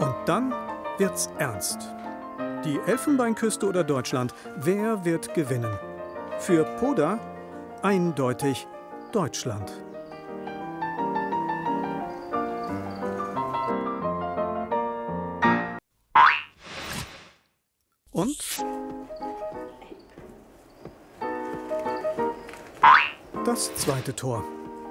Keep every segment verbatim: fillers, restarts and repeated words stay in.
Und dann wird's ernst. Die Elfenbeinküste oder Deutschland, wer wird gewinnen? Für Poda eindeutig Deutschland. Und? Das zweite Tor.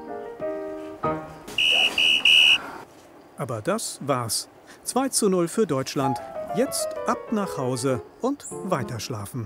Aber das war's. zwei zu null für Deutschland. Jetzt ab nach Hause und weiterschlafen.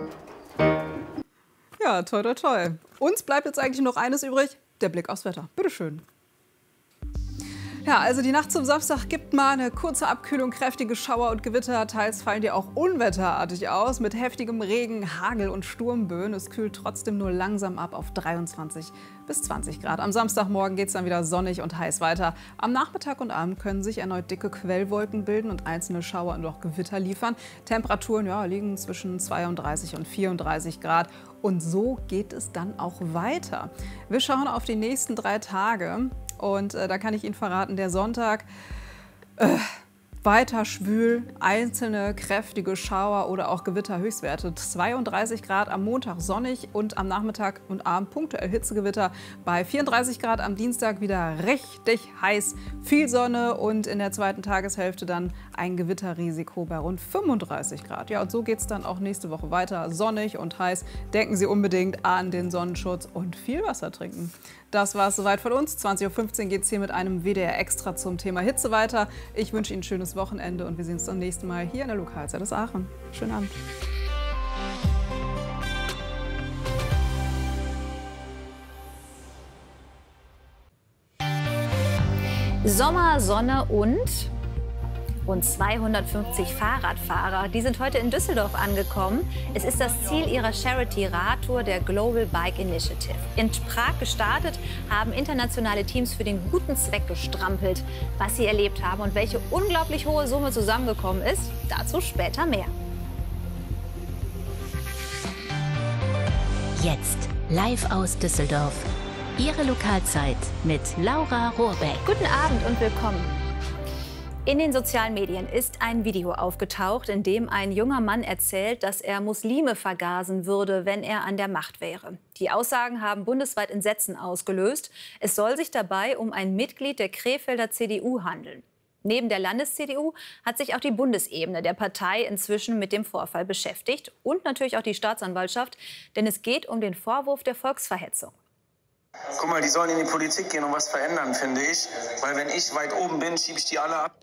Ja, toi, toi, toi. Uns bleibt jetzt eigentlich noch eines übrig, der Blick aufs Wetter. Bitteschön. Ja, also die Nacht zum Samstag gibt mal eine kurze Abkühlung, kräftige Schauer und Gewitter. Teils fallen die auch unwetterartig aus mit heftigem Regen, Hagel und Sturmböen. Es kühlt trotzdem nur langsam ab auf dreiundzwanzig bis zwanzig Grad. Am Samstagmorgen geht es dann wieder sonnig und heiß weiter. Am Nachmittag und Abend können sich erneut dicke Quellwolken bilden und einzelne Schauer und auch Gewitter liefern. Temperaturen ja, liegen zwischen zweiunddreißig und vierunddreißig Grad. Und so geht es dann auch weiter. Wir schauen auf die nächsten drei Tage. Und äh, da kann ich Ihnen verraten, der Sonntag äh, weiter schwül, einzelne kräftige Schauer oder auch Gewitterhöchstwerte. zweiunddreißig Grad am Montag sonnig und am Nachmittag und Abend punktuell Hitzegewitter. Bei vierunddreißig Grad am Dienstag wieder richtig heiß, viel Sonne und in der zweiten Tageshälfte dann ein Gewitterrisiko bei rund fünfunddreißig Grad. Ja, und so geht es dann auch nächste Woche weiter. Sonnig und heiß. Denken Sie unbedingt an den Sonnenschutz und viel Wasser trinken. Das war es soweit von uns. zwanzig Uhr fünfzehn geht es hier mit einem W D R Extra zum Thema Hitze weiter. Ich wünsche Ihnen ein schönes Wochenende und wir sehen uns beim nächsten Mal hier in der Lokalzeit aus Aachen. Schönen Abend. Sommer, Sonne und rund zweihundertfünfzig Fahrradfahrer. Die sind heute in Düsseldorf angekommen. Es ist das Ziel ihrer Charity-Radtour der Global Bike Initiative. In Prag gestartet, haben internationale Teams für den guten Zweck gestrampelt. Was sie erlebt haben und welche unglaublich hohe Summe zusammengekommen ist, dazu später mehr. Jetzt live aus Düsseldorf. Ihre Lokalzeit mit Laura Rohrbeck. Guten Abend und willkommen. In den sozialen Medien ist ein Video aufgetaucht, in dem ein junger Mann erzählt, dass er Muslime vergasen würde, wenn er an der Macht wäre. Die Aussagen haben bundesweit Entsetzen ausgelöst. Es soll sich dabei um ein Mitglied der Krefelder C D U handeln. Neben der Landes-C D U hat sich auch die Bundesebene der Partei inzwischen mit dem Vorfall beschäftigt und natürlich auch die Staatsanwaltschaft, denn es geht um den Vorwurf der Volksverhetzung. Guck mal, die sollen in die Politik gehen und was verändern, finde ich. Weil wenn ich weit oben bin, schiebe ich die alle ab.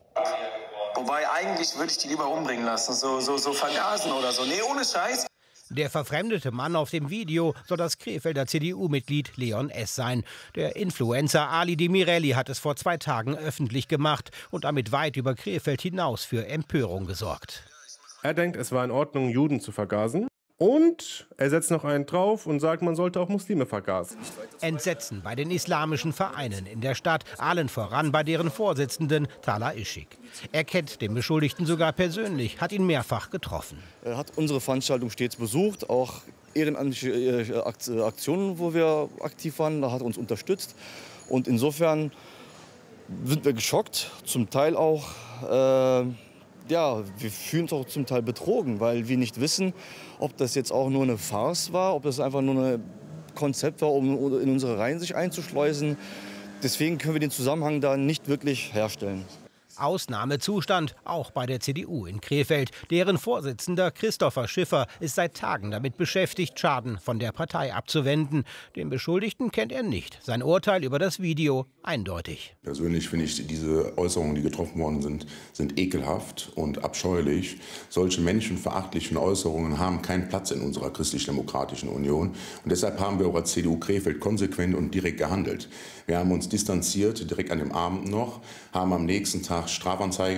Wobei eigentlich würde ich die lieber umbringen lassen, so, so, so vergasen oder so. Nee, ohne Scheiß. Der verfremdete Mann auf dem Video soll das Krefelder C D U-Mitglied Leon S. sein. Der Influencer Ali Demirelli hat es vor zwei Tagen öffentlich gemacht und damit weit über Krefeld hinaus für Empörung gesorgt. Er denkt, es war in Ordnung, Juden zu vergasen. Und er setzt noch einen drauf und sagt, man sollte auch Muslime vergasen. Entsetzen bei den islamischen Vereinen in der Stadt, allen voran bei deren Vorsitzenden Talha Işık. Er kennt den Beschuldigten sogar persönlich, hat ihn mehrfach getroffen. Er hat unsere Veranstaltung stets besucht, auch ehrenamtliche Aktionen, wo wir aktiv waren, da hat er uns unterstützt. Und insofern sind wir geschockt, zum Teil auch... Äh, Ja, wir fühlen uns auch zum Teil betrogen, weil wir nicht wissen, ob das jetzt auch nur eine Farce war, ob das einfach nur ein Konzept war, um in unsere Reihen sich einzuschleusen. Deswegen können wir den Zusammenhang da nicht wirklich herstellen. Ausnahmezustand auch bei der C D U in Krefeld. Deren Vorsitzender Christopher Schiffer ist seit Tagen damit beschäftigt, Schaden von der Partei abzuwenden. Den Beschuldigten kennt er nicht. Sein Urteil über das Video eindeutig. Persönlich finde ich, diese Äußerungen, die getroffen worden sind, sind ekelhaft und abscheulich. Solche menschenverachtlichen Äußerungen haben keinen Platz in unserer christlich-demokratischen Union. Und deshalb haben wir auch als C D U Krefeld konsequent und direkt gehandelt. Wir haben uns distanziert, direkt an dem Abend noch, haben am nächsten Tag Strafanzeige